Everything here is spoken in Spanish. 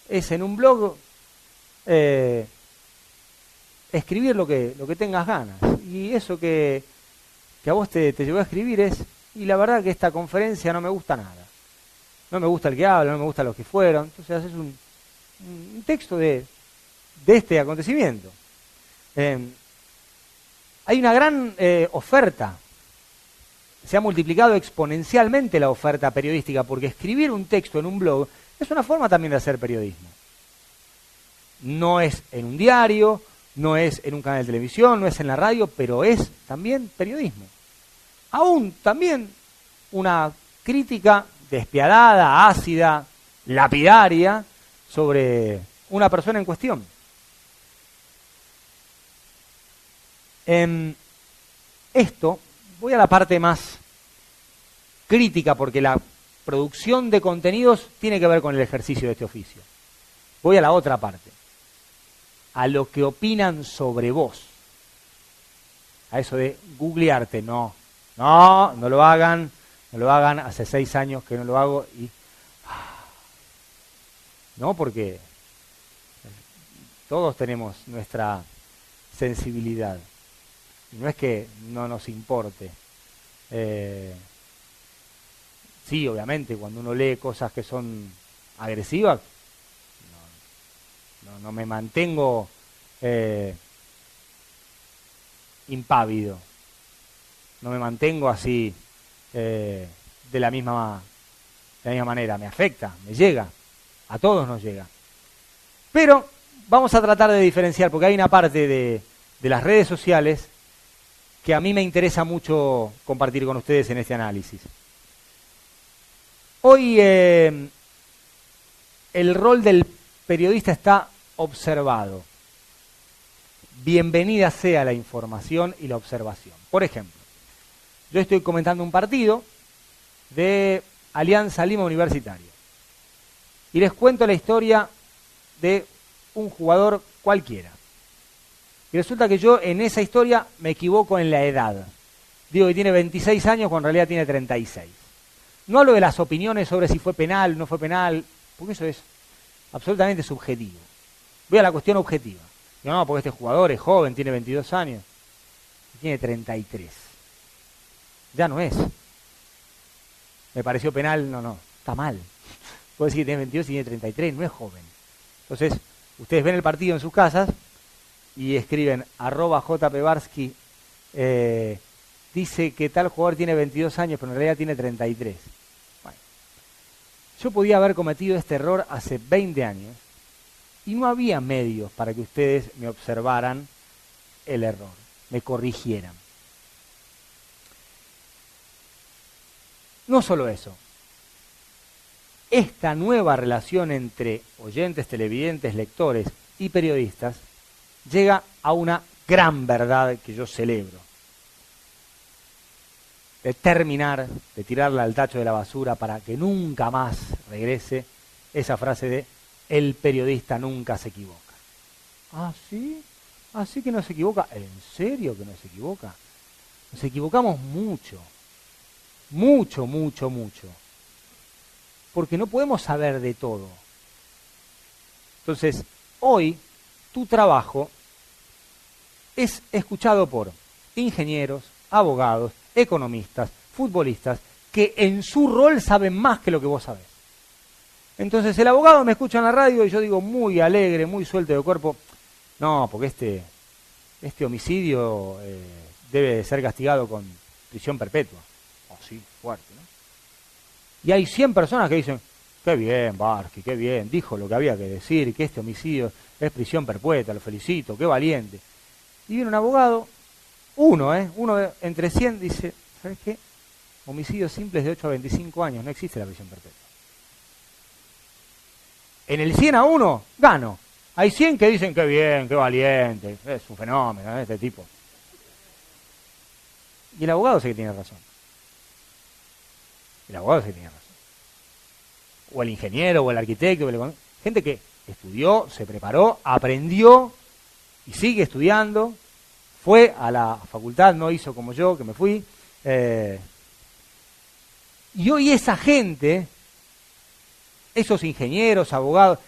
es en un blog escribir lo que tengas ganas. Y eso que a vos te llevó a escribir es, y la verdad que esta conferencia no me gusta nada. No me gusta el que habla, no me gustan los que fueron. Entonces haces un texto de este acontecimiento. Hay una gran oferta. Se ha multiplicado exponencialmente la oferta periodística, porque escribir un texto en un blog es una forma también de hacer periodismo. No es en un diario, no es en un canal de televisión, no es en la radio, pero es también periodismo. Aún también una crítica despiadada, ácida, lapidaria sobre una persona en cuestión. Esto, voy a la parte más crítica, porque la producción de contenidos tiene que ver con el ejercicio de este oficio. Voy a la otra parte, a lo que opinan sobre vos. A eso de googlearte, no lo hagan, hace 6 años que no lo hago y... No, porque todos tenemos nuestra sensibilidad. No es que no nos importe. Sí, obviamente, cuando uno lee cosas que son agresivas, no me mantengo impávido. No me mantengo así de la misma manera. Me afecta, me llega. A todos nos llega. Pero vamos a tratar de diferenciar, porque hay una parte de las redes sociales que a mí me interesa mucho compartir con ustedes en este análisis. Hoy el rol del periodista está observado. Bienvenida sea la información y la observación. Por ejemplo, yo estoy comentando un partido de Alianza Lima Universitario y les cuento la historia de un jugador cualquiera. Y resulta que yo en esa historia me equivoco en la edad. Digo que tiene 26 años cuando en realidad tiene 36. No hablo de las opiniones sobre si fue penal o no fue penal, porque eso es absolutamente subjetivo. Voy a la cuestión objetiva. Digo, no, porque este jugador es joven, tiene 22 años, y tiene 33. Ya no es. Me pareció penal, no, está mal. Puedo decir que tiene 22 y tiene 33, no es joven. Entonces, ustedes ven el partido en sus casas y escriben @jpbarsky, dice que tal jugador tiene 22 años, pero en realidad tiene 33. Bueno, yo podía haber cometido este error hace 20 años y no había medios para que ustedes me observaran el error, me corrigieran. No solo eso, esta nueva relación entre oyentes, televidentes, lectores y periodistas llega a una gran verdad que yo celebro. De terminar, de tirarla al tacho de la basura para que nunca más regrese esa frase de el periodista nunca se equivoca. ¿Ah, sí? ¿Así que no se equivoca? ¿En serio que no se equivoca? Nos equivocamos mucho. Mucho. Porque no podemos saber de todo. Entonces, hoy tu trabajo es escuchado por ingenieros, abogados, economistas, futbolistas, que en su rol saben más que lo que vos sabés. Entonces el abogado me escucha en la radio y yo digo muy alegre, muy suelto de cuerpo, no, porque este homicidio debe ser castigado con prisión perpetua. Oh, sí, fuerte, ¿no? Y hay 100 personas que dicen, qué bien, Barsky, qué bien, dijo lo que había que decir, que este homicidio es prisión perpetua, lo felicito, qué valiente. Y viene un abogado, uno entre 100 dice, ¿sabes qué? Homicidios simples de 8 a 25 años, no existe la prisión perpetua. En el 100 a 1, gano. Hay 100 que dicen, qué bien, qué valiente, es un fenómeno, este tipo. Y el abogado sí que tiene razón. El abogado sí que tiene razón. O el ingeniero, o el arquitecto, gente que estudió, se preparó, aprendió y sigue estudiando, fue a la facultad, no hizo como yo, que me fui. Y hoy esa gente, esos ingenieros, abogados,